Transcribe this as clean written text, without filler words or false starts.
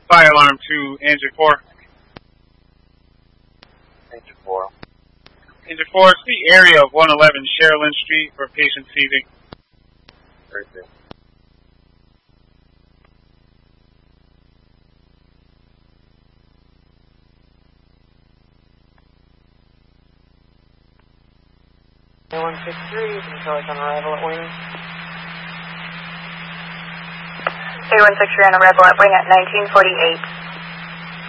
Fire alarm to engine 4. Engine 4. Engine 4, it's the area of 111 Sherilyn Street for patient seizing. Very good. A163, control on arrival at wing. A163 on arrival at wing at 1948.